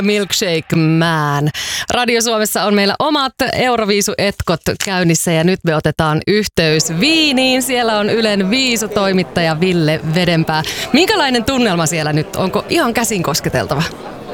Milkshake Man. Radio Suomessa on meillä omat Euroviisu-etkot käynnissä ja nyt me otetaan yhteys Wieniin. Siellä on Ylen viisutoimittaja Ville Vedenpää. Minkälainen tunnelma siellä nyt? Onko ihan käsin kosketeltava?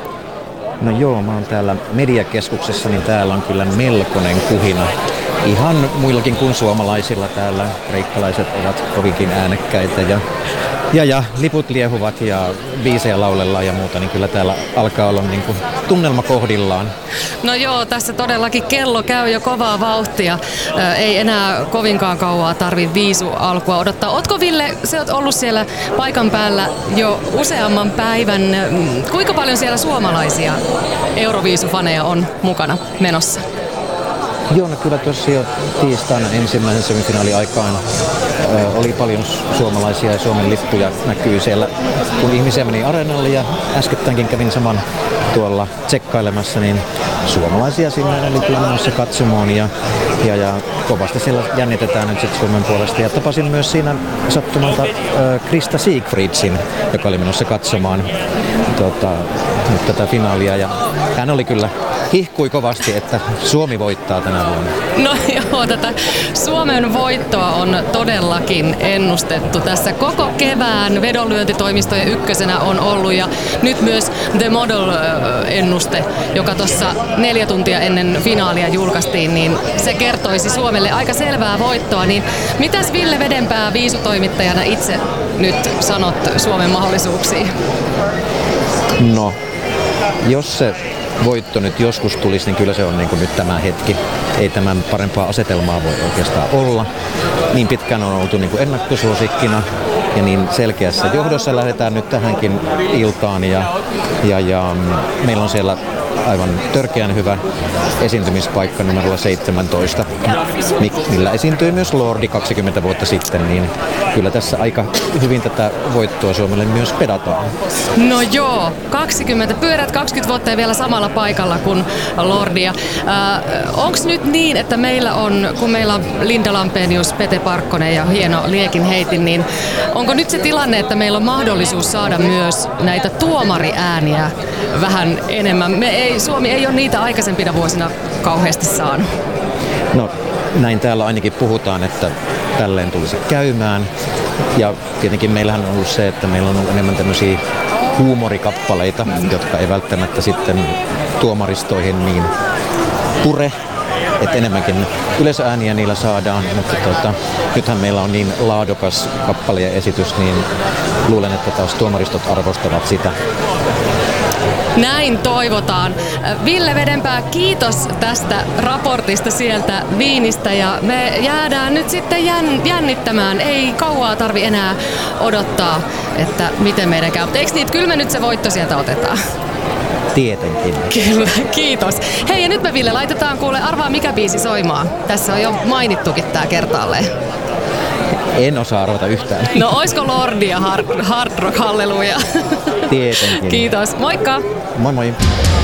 No joo, mä oon täällä mediakeskuksessa, niin täällä on kyllä melkoinen kuhina. Ihan muillakin kuin suomalaisilla täällä. Kreikkalaiset ovat kovinkin äänekkäitä ja liput liehuvat ja biisejä laulellaan ja muuta, niin kyllä täällä alkaa olla niin kuin tunnelma kohdillaan. No joo, tässä todellakin kello käy jo kovaa vauhtia. Ei enää kovinkaan kauaa tarvitse viisu alkua odottaa. Ootko Ville, sä oot ollut siellä paikan päällä jo useamman päivän. Kuinka paljon siellä suomalaisia Euroviisufaneja on mukana menossa? Joo, no kyllä tuossa jo tiistaina ensimmäisen semifinaaliaikaan oli paljon suomalaisia ja Suomen lippuja näkyy siellä. Kun ihmisiä meni areenalle ja äskettäinkin kävin saman tuolla tsekkailemassa, niin suomalaisia sinne oli kyllä menossa katsomaan ja kovasti siellä jännitetään nyt sitten Suomen puolesta. Ja tapasin myös siinä sattumalta Krista Siegfriedsin, joka oli menossa katsomaan nyt tätä finaalia ja hän oli kyllä hihkui kovasti, että Suomi voittaa tänä vuonna. No joo, tätä Suomen voittoa on todellakin ennustettu tässä koko kevään. Vedonlyöntitoimistojen ykkösenä on ollut ja nyt myös The Model-ennuste, joka tuossa 4 tuntia ennen finaalia julkaistiin, niin se kertoisi Suomelle aika selvää voittoa. Niin mitäs Ville Vedenpää viisutoimittajana itse nyt sanot Suomen mahdollisuuksiin? No, jos se voitto nyt joskus tulisi, niin kyllä se on niin kuin nyt tämä hetki. Ei tämän parempaa asetelmaa voi oikeastaan olla. Niin pitkään on oltu niin kuin ennakkosuosikkina ja niin selkeässä johdossa lähdetään nyt tähänkin iltaan ja meillä on siellä aivan törkeän hyvä esiintymispaikka numero 17, millä esiintyi myös Lordi 20 vuotta sitten, niin kyllä tässä aika hyvin tätä voittoa Suomelle myös pedataan. No joo, 20 vuotta ja vielä samalla paikalla kuin Lordia. Onko nyt niin, että meillä on, kun meillä on Linda Lampenius, Pete Parkkonen ja hieno Liekin heitin, niin onko nyt se tilanne, että meillä on mahdollisuus saada myös näitä tuomariääniä vähän enemmän? Suomi ei ole niitä aikaisempina vuosina kauheasti saanut. No näin täällä ainakin puhutaan, että tälleen tulisi käymään. Ja tietenkin meillähän on ollut se, että meillä on ollut enemmän tämmöisiä huumorikappaleita, jotka ei välttämättä sitten tuomaristoihin niin pure. Että enemmänkin yleisöääniä niillä saadaan, mutta nythän meillä on niin laadukas kappale ja esitys, niin luulen, että taas tuomaristot arvostavat sitä. Näin toivotaan. Ville Vedenpää, kiitos tästä raportista sieltä Wienistä ja me jäädään nyt sitten jännittämään. Ei kauaa tarvi enää odottaa, että miten meidän käy. Eikö niitä, kyllä me nyt se voitto sieltä otetaan? Tietenkin. Kyllä, kiitos. Hei ja nyt me Ville laitetaan kuule, arvaa mikä biisi soimaan. Tässä on jo mainittukin tää kertaalleen. En osaa arvata yhtään. No oisko Lordi ja Hard Rock Halleluja? Tietenkin. Kiitos, moikka! Moi moi!